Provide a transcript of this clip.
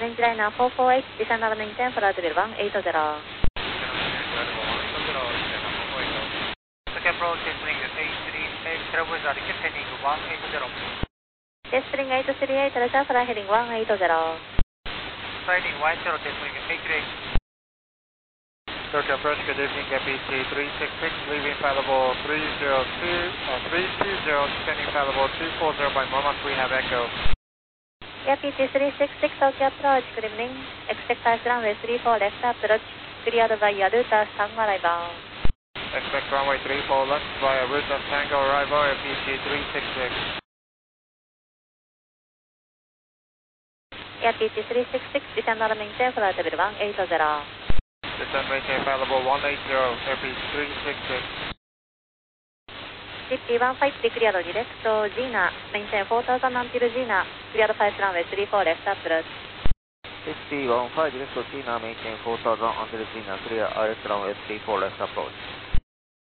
Orange Liner 448, descend level maintain for altimeter 180. Approach Spring 838, Traverse Arcade heading 180. Spring 838, Roger, fly heading 180. Sliding White Zero, Spring 838. Georgia approach, good evening, FEC 366, leaving fallible 320, descending fallible 240, by moment we have echo. FEC 366, Tokyo approach, good evening, expect fast runway 34 left approach, cleared via Ruta Tango arrival. Expect runway 34 left via Ruta Tango arrival, FEC 366. FEC 366, descend level maintain for altimeter 180. Descend maintain fallible 180, FEC 366. CP153 cleared direct to Gina, maintain 4000 until Gina, cleared 5 runway 34 left approach. 5015 direct to Gina, maintain 4000 until Gina, clear RS runway 34 left approach.